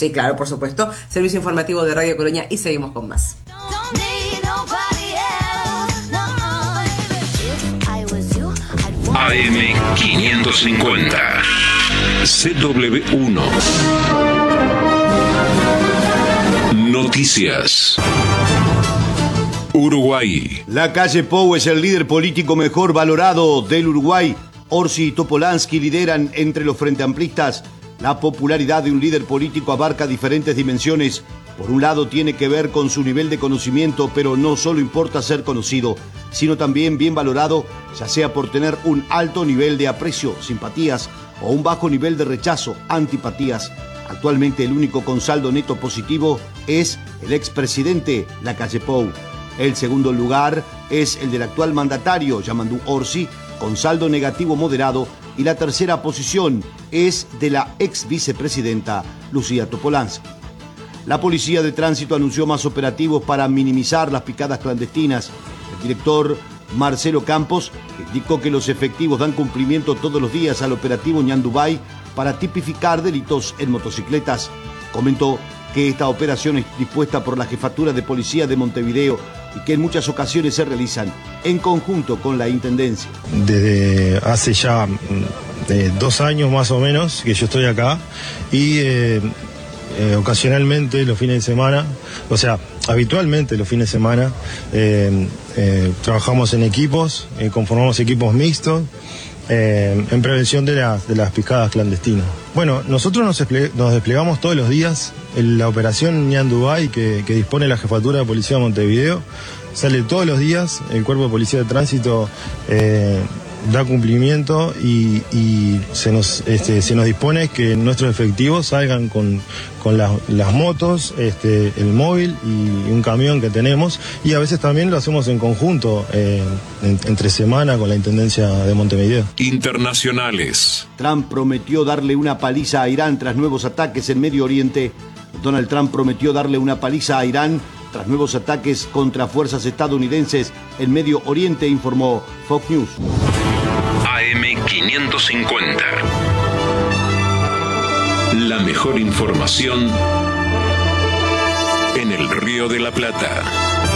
Sí, claro, por supuesto. Servicio informativo de Radio Colonia y seguimos con más. AM550 CW1 Noticias. Uruguay. La calle Pou es el líder político mejor valorado del Uruguay. Orsi y Topolansky lideran entre los frente amplistas. La popularidad de un líder político abarca diferentes dimensiones. Por un lado tiene que ver con su nivel de conocimiento, pero no solo importa ser conocido, sino también bien valorado, ya sea por tener un alto nivel de aprecio, simpatías, o un bajo nivel de rechazo, antipatías. Actualmente el único con saldo neto positivo es el expresidente Lacalle Pou. El segundo lugar es el del actual mandatario Yamandu Orsi, con saldo negativo moderado, y la tercera posición es de la ex vicepresidenta Lucía Topolansky. La Policía de Tránsito anunció más operativos para minimizar las picadas clandestinas. El director Marcelo Campos indicó que los efectivos dan cumplimiento todos los días al operativo Ñandubay para tipificar delitos en motocicletas. Comentó que esta operación es dispuesta por la Jefatura de Policía de Montevideo y que en muchas ocasiones se realizan en conjunto con la Intendencia. Desde hace ya 2 años más o menos que yo estoy acá y ocasionalmente los fines de semana, o sea, habitualmente los fines de semana, trabajamos en equipos, conformamos equipos mixtos en prevención de las picadas clandestinas. Bueno, nosotros nos desplegamos todos los días en la operación Ñandubay que dispone la Jefatura de Policía de Montevideo. Sale todos los días, el Cuerpo de Policía de Tránsito da cumplimiento y se nos dispone que nuestros efectivos salgan con las motos, el móvil y un camión que tenemos, y a veces también lo hacemos en conjunto entre semana con la Intendencia de Montevideo. Internacionales. Trump prometió darle una paliza a Irán tras nuevos ataques en Medio Oriente. Donald Trump prometió darle una paliza a Irán tras nuevos ataques contra fuerzas estadounidenses en Medio Oriente, informó Fox News. AM550. La mejor información en el Río de la Plata.